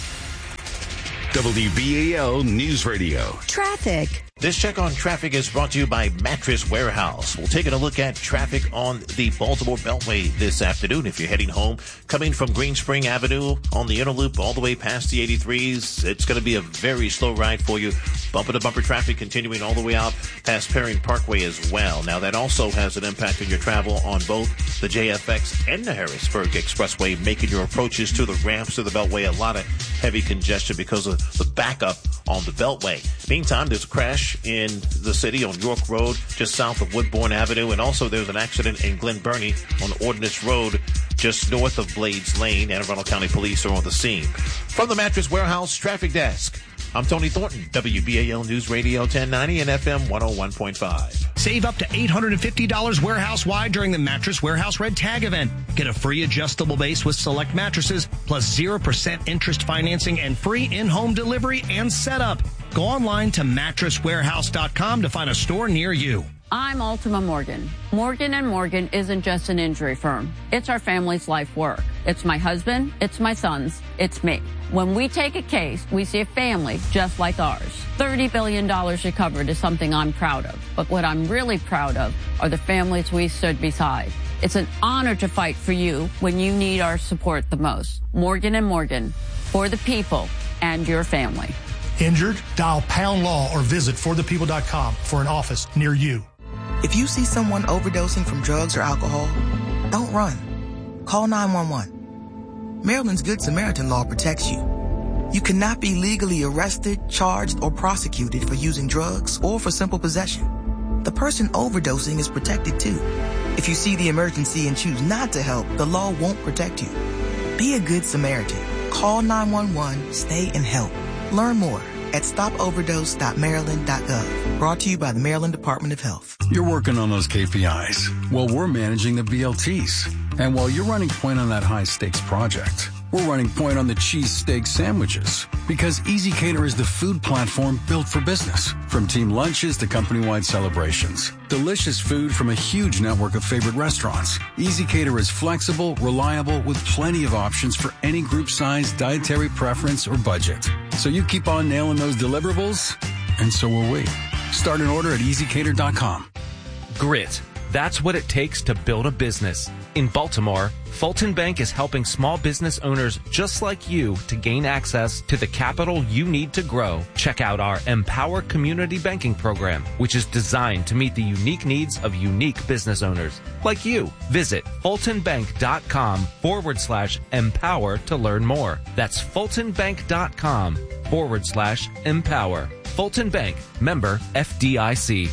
W B A L News Radio. Traffic. This check on traffic is brought to you by Mattress Warehouse. We're taking a look at traffic on the Baltimore Beltway this afternoon. If you're heading home, coming from Green Spring Avenue on the inner loop all the way past the eighty-threes, it's going to be a very slow ride for you. Bumper-to-bumper traffic continuing all the way out past Perrine Parkway as well. Now, that also has an impact on your travel on both the J F X and the Harrisburg Expressway, making your approaches to the ramps to the Beltway a lot of heavy congestion because of the backup on the Beltway. Meantime, there's a crash in the city on York Road, just south of Woodbourne Avenue, and also there's an accident in Glen Burnie on Ordnance Road, just north of Blades Lane. Anne Arundel County Police are on the scene. From the Mattress Warehouse Traffic Desk, I'm Tony Thornton, W B A L News Radio ten ninety and F M one oh one point five. Save up to eight hundred fifty dollars warehouse-wide during the Mattress Warehouse Red Tag event. Get a free adjustable base with select mattresses, plus zero percent interest financing and free in-home delivery and setup. Go online to mattress warehouse dot com to find a store near you. I'm Ultima Morgan. Morgan and Morgan isn't just an injury firm. It's our family's life work. It's my husband, it's my sons, it's me. When we take a case, we see a family just like ours. thirty billion dollars recovered is something I'm proud of. But what I'm really proud of are the families we stood beside. It's an honor to fight for you when you need our support the most. Morgan and Morgan, for the people and your family. Injured? Dial Pound Law or visit for the people dot com for an office near you. If you see someone overdosing from drugs or alcohol, don't run. Call nine one one. Maryland's Good Samaritan law protects you. You cannot be legally arrested, charged, or prosecuted for using drugs or for simple possession. The person overdosing is protected too. If you see the emergency and choose not to help, the law won't protect you. Be a Good Samaritan. Call nine one one, stay and help. Learn more at stop overdose dot maryland dot gov. Brought to you by the Maryland Department of Health. You're working on those K P Is. Well, we're managing the B L Ts. And while you're running point on that high stakes project, we're running point on the cheesesteak sandwiches. Because Easy Cater is the food platform built for business. From team lunches to company-wide celebrations. Delicious food from a huge network of favorite restaurants. Easy Cater is flexible, reliable, with plenty of options for any group size, dietary preference, or budget. So you keep on nailing those deliverables, and so will we. Start an order at easy cater dot com. Grit. That's what it takes to build a business. In Baltimore, Fulton Bank is helping small business owners just like you to gain access to the capital you need to grow. Check out our Empower Community Banking Program, which is designed to meet the unique needs of unique business owners like you. Visit fultonbank.com forward slash empower to learn more. That's fultonbank.com forward slash empower. Fulton Bank, member F D I C.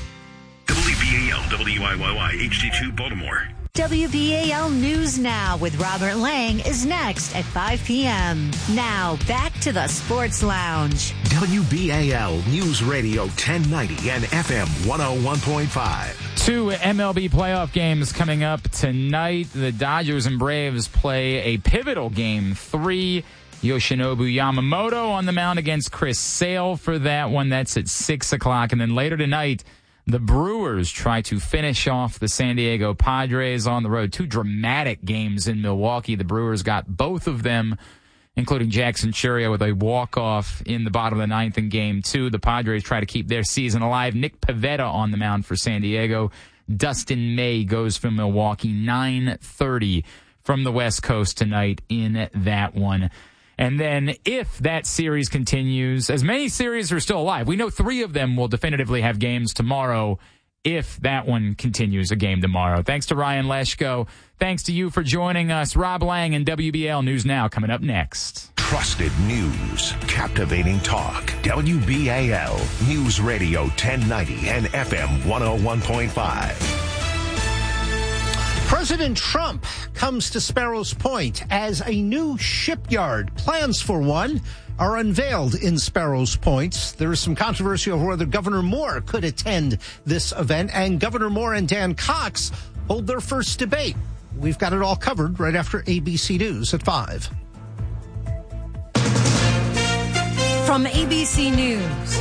W B A L, W I Y Y, H D two Baltimore. W B A L News Now with Robert Lang is next at five p.m. Now, back to the Sports Lounge. W B A L News Radio ten ninety and F M one oh one point five. Two M L B playoff games coming up tonight. The Dodgers and Braves play a pivotal game three. Yoshinobu Yamamoto on the mound against Chris Sale for that one. That's at six o'clock. And then later tonight, the Brewers try to finish off the San Diego Padres on the road. Two dramatic games in Milwaukee. The Brewers got both of them, including Jackson Chourio with a walk-off in the bottom of the ninth in game two. The Padres try to keep their season alive. Nick Pivetta on the mound for San Diego. Dustin May goes from Milwaukee. nine thirty from the West Coast tonight in that one. And then if that series continues, as many series are still alive, we know three of them will definitively have games tomorrow if that one continues a game tomorrow. Thanks to Ryan Leshko. Thanks to you for joining us. Rob Lang and W B A L News Now coming up next. Trusted news, captivating talk. W B A L News Radio ten ninety and F M one oh one point five. President Trump comes to Sparrows Point as a new shipyard. Plans for one are unveiled in Sparrows Point. There is some controversy over whether Governor Moore could attend this event, and Governor Moore and Dan Cox hold their first debate. We've got it all covered right after A B C News at five. From A B C News,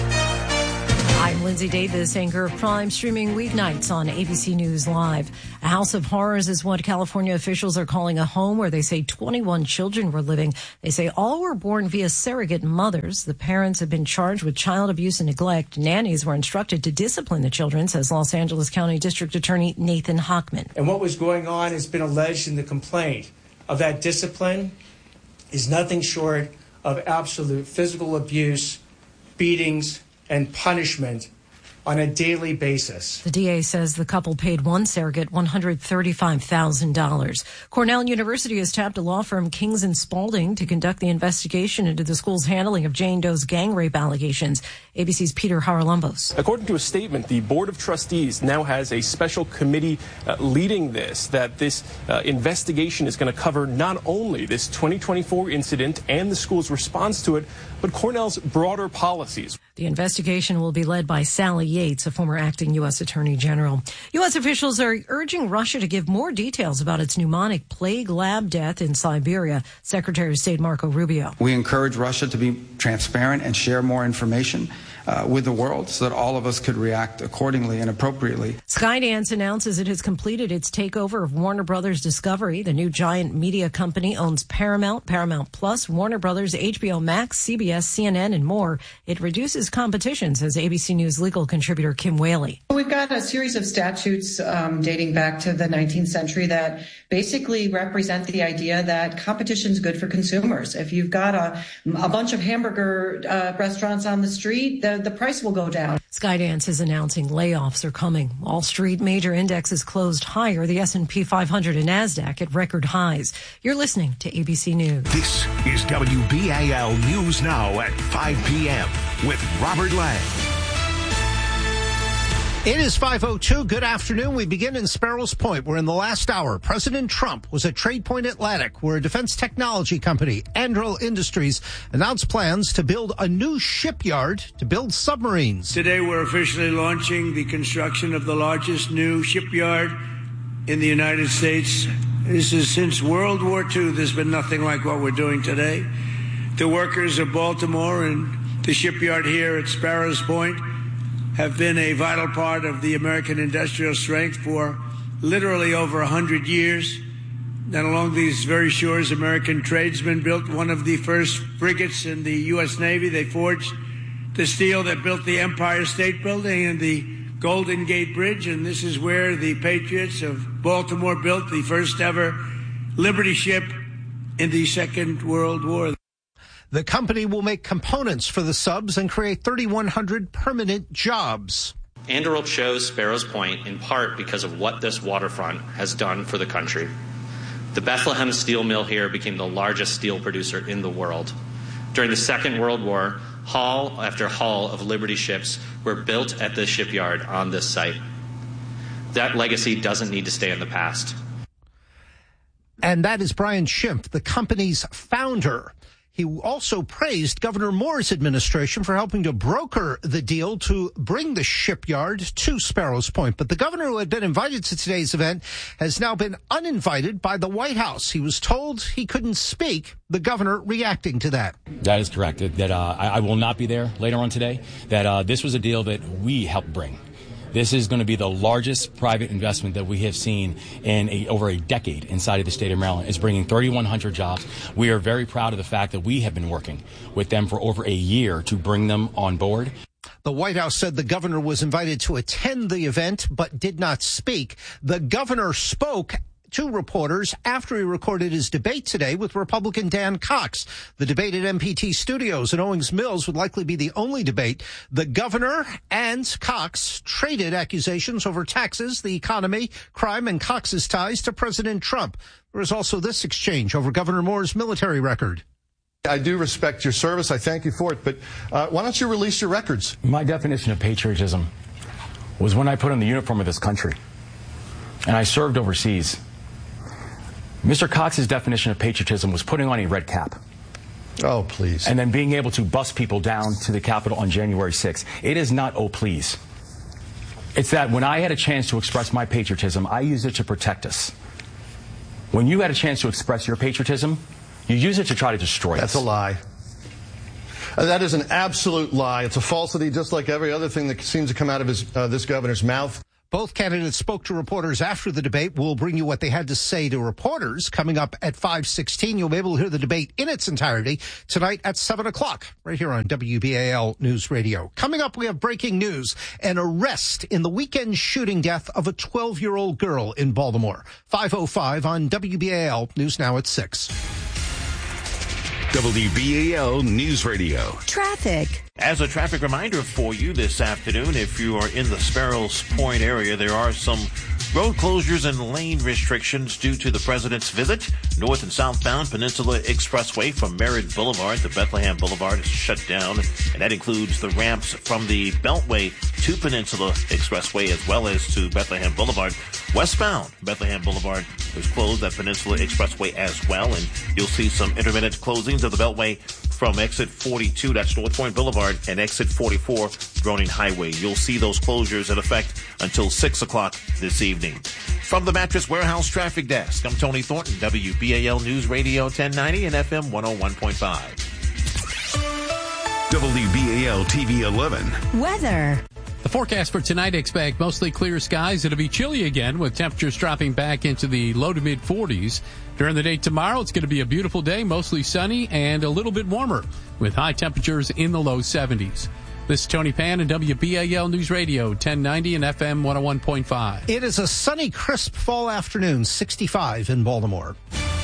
I'm Lindsay Davis, anchor of Prime, streaming weeknights on A B C News Live. A house of horrors is what California officials are calling a home where they say twenty-one children were living. They say all were born via surrogate mothers. The parents have been charged with child abuse and neglect. Nannies were instructed to discipline the children, says Los Angeles County District Attorney Nathan Hochman. And what was going on has been alleged in the complaint of that discipline is nothing short of absolute physical abuse, beatings, and punishment on a daily basis. The D A says the couple paid one surrogate one hundred thirty-five thousand dollars. Cornell University has tapped a law firm, Kings and Spalding, to conduct the investigation into the school's handling of Jane Doe's gang rape allegations. A B C's Peter Haralambos. According to a statement, the Board of Trustees now has a special committee uh, leading this, that this uh, investigation is going to cover not only this twenty twenty-four incident and the school's response to it, but Cornell's broader policies. The investigation will be led by Sally Yates, a former acting U S Attorney General. U S officials are urging Russia to give more details about its pneumonic plague lab death in Siberia. Secretary of State Marco Rubio. We encourage Russia to be transparent and share more information uh, with the world so that all of us could react accordingly and appropriately. Skydance announces it has completed its takeover of Warner Brothers Discovery. The new giant media company owns Paramount, Paramount Plus, Warner Brothers, H B O Max, C B S, C N N, and more. It reduces competition, says A B C News legal contributor Kim Whaley. We've got a series of statutes um, dating back to the nineteenth century that basically represent the idea that competition is good for consumers. If you've got a, a bunch of hamburger uh, restaurants on the street, the, the price will go down. Skydance is announcing layoffs are coming. Wall Street major indexes closed higher. The S and P five hundred and NASDAQ at record highs. You're listening to A B C News. This is W B A L News Now at five p.m. with Robert Lang. It is five oh two. Good afternoon. We begin in Sparrows Point. We're in the last hour. President Trump was at Trade Point Atlantic, where a defense technology company, Anduril Industries, announced plans to build a new shipyard to build submarines. Today, we're officially launching the construction of the largest new shipyard in the United States. This is since World War Two. There's been nothing like what we're doing today. The workers of Baltimore and the shipyard here at Sparrows Point have been a vital part of the American industrial strength for literally over one hundred years. And along these very shores, American tradesmen built one of the first frigates in the U S Navy. They forged the steel that built the Empire State Building and the Golden Gate Bridge. And this is where the Patriots of Baltimore built the first ever Liberty ship in the Second World War. The company will make components for the subs and create thirty-one hundred permanent jobs. Anduril chose Sparrows Point in part because of what this waterfront has done for the country. The Bethlehem steel mill here became the largest steel producer in the world. During the Second World War, hull after hull of Liberty ships were built at this shipyard on this site. That legacy doesn't need to stay in the past. And that is Brian Schimpf, the company's founder. He also praised Governor Moore's administration for helping to broker the deal to bring the shipyard to Sparrows Point. But the governor, who had been invited to today's event, has now been uninvited by the White House. He was told he couldn't speak. The governor reacting to that. That is correct. That uh, I, I will not be there later on today. That uh, this was a deal that we helped bring. This is going to be the largest private investment that we have seen in a, over a decade inside of the state of Maryland. It's bringing thirty-one hundred jobs. We are very proud of the fact that we have been working with them for over a year to bring them on board. The White House said the governor was invited to attend the event but did not speak. The governor spoke to reporters after he recorded his debate today with Republican Dan Cox. The debate at M P T Studios in Owings Mills would likely be the only debate. The governor and Cox traded accusations over taxes, the economy, crime, and Cox's ties to President Trump. There was also this exchange over Governor Moore's military record. I do respect your service. I thank you for it. But uh, why don't you release your records? My definition of patriotism was when I put on the uniform of this country and I served overseas. Mister Cox's definition of patriotism was putting on a red cap. Oh, please. And then being able to bus people down to the Capitol on January sixth. It is not, oh, please. It's that when I had a chance to express my patriotism, I used it to protect us. When you had a chance to express your patriotism, you use it to try to destroy That's us. That's a lie. Uh, that is an absolute lie. It's a falsity, just like every other thing that seems to come out of his, uh, this governor's mouth. Both candidates spoke to reporters after the debate. We'll bring you what they had to say to reporters coming up at five sixteen. You'll be able to hear the debate in its entirety tonight at seven o'clock, right here on W B A L News Radio. Coming up, we have breaking news. An arrest in the weekend shooting death of a twelve-year-old girl in Baltimore. five oh five on W B A L News Now at six. W B A L News Radio. Traffic. As a traffic reminder for you this afternoon, if you are in the Sparrows Point area, there are some road closures and lane restrictions due to the president's visit. North and southbound Peninsula Expressway from Merritt Boulevard to Bethlehem Boulevard is shut down, and that includes the ramps from the Beltway to Peninsula Expressway as well as to Bethlehem Boulevard. Westbound Bethlehem Boulevard is closed at Peninsula Expressway as well, and you'll see some intermittent closings of the Beltway from exit forty-two, that's North Point Boulevard, and exit forty-four, Groening Highway. You'll see those closures in effect until six o'clock this evening. From the Mattress Warehouse Traffic Desk, I'm Tony Thornton, W B A L News Radio ten ninety and F M one oh one point five. W B A L T V eleven. Weather. The forecast for tonight, expect mostly clear skies. It'll be chilly again with temperatures dropping back into the low to mid forties. During the day tomorrow, it's going to be a beautiful day, mostly sunny and a little bit warmer with high temperatures in the low seventies. This is Tony Pan and W B A L News Radio ten ninety and F M one oh one point five. It is a sunny, crisp fall afternoon, sixty-five in Baltimore.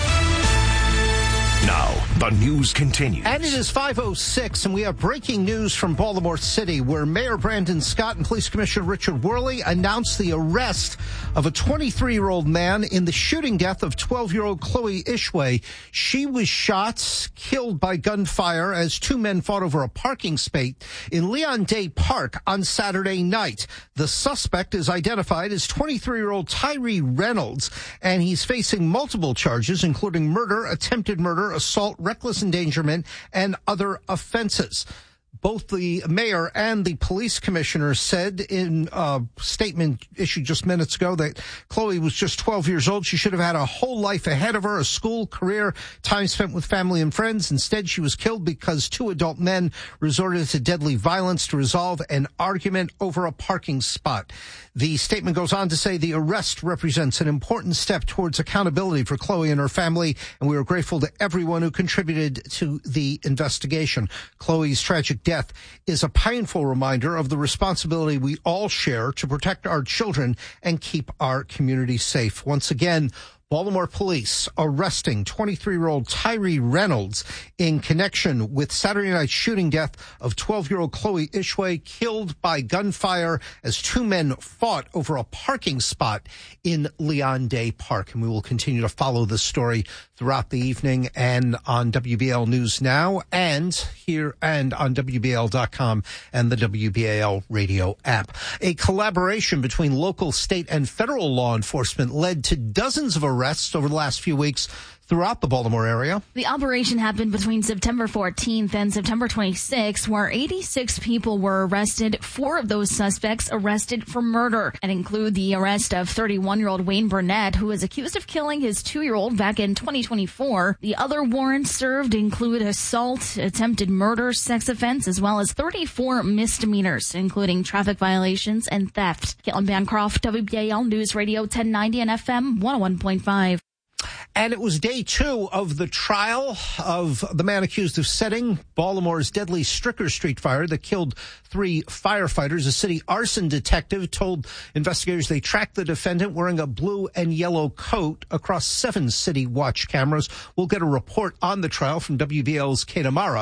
Now, the news continues. And it is five oh six, and we have breaking news from Baltimore City, where Mayor Brandon Scott and Police Commissioner Richard Worley announced the arrest of a twenty-three-year-old man in the shooting death of twelve-year-old Chloe Ishway. She was shot, killed by gunfire as two men fought over a parking space in Leon Day Park on Saturday night. The suspect is identified as twenty-three-year-old Tyree Reynolds, and he's facing multiple charges, including murder, attempted murder, assault, reckless endangerment, and other offenses. Both the mayor and the police commissioner said in a statement issued just minutes ago that Chloe was just twelve years old. She should have had a whole life ahead of her, a school, career, time spent with family and friends. Instead, she was killed because two adult men resorted to deadly violence to resolve an argument over a parking spot. The statement goes on to say the arrest represents an important step towards accountability for Chloe and her family, and we are grateful to everyone who contributed to the investigation. Chloe's tragic death is a painful reminder of the responsibility we all share to protect our children and keep our community safe. Once again, Baltimore police arresting twenty-three-year-old Tyree Reynolds in connection with Saturday night's shooting death of twelve-year-old Chloe Ishway, killed by gunfire as two men fought over a parking spot in Leon Day Park. And we will continue to follow this story throughout the evening and on W B A L News Now and here and on W B A L dot com and the W B A L radio app. A collaboration between local, state, and federal law enforcement led to dozens of arrests over the last few weeks throughout the Baltimore area. The operation happened between September fourteenth and September twenty-sixth, where eighty-six people were arrested. Four of those suspects arrested for murder, and include the arrest of thirty-one-year-old Wayne Burnett, who is accused of killing his two-year-old back in twenty twenty-four. The other warrants served include assault, attempted murder, sex offense, as well as thirty-four misdemeanors, including traffic violations and theft. Caitlin Bancroft, W B A L News Radio ten ninety and F M one oh one point five. And it was day two of the trial of the man accused of setting Baltimore's deadly Stricker Street fire that killed three firefighters. A city arson detective told investigators they tracked the defendant wearing a blue and yellow coat across seven city watch cameras. We'll get a report on the trial from W B L's Kate Amara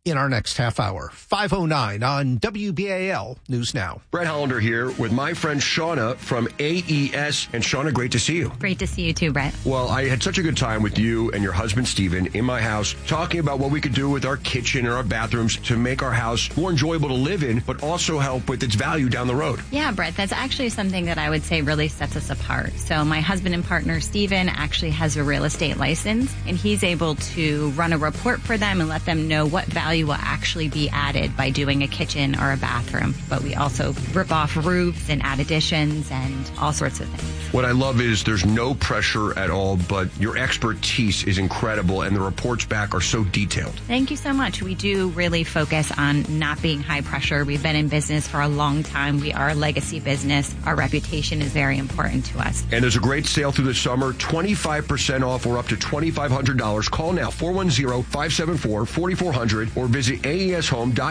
in our next half hour. five oh nine on W B A L News Now. Brett Hollander here with my friend Shauna from A E S. And Shauna, great to see you. Great to see you too, Brett. Well, I had such a good time with you and your husband, Steven, in my house, talking about what we could do with our kitchen and our bathrooms to make our house more enjoyable to live in, but also help with its value down the road. Yeah, Brett, that's actually something that I would say really sets us apart. So my husband and partner, Steven, actually has a real estate license, and he's able to run a report for them and let them know what value will actually be added by doing a kitchen or a bathroom. But we also rip off roofs and add additions and all sorts of things. What I love is there's no pressure at all, but your expertise is incredible, and the reports back are so detailed. Thank you so much. We do really focus on not being high pressure. We've been in business for a long time. We are a legacy business. Our reputation is very important to us. And there's a great sale through the summer, twenty-five percent off or up to twenty-five hundred dollars. Call now, four one zero, five seven four, four four zero zero, or visit A E S home dot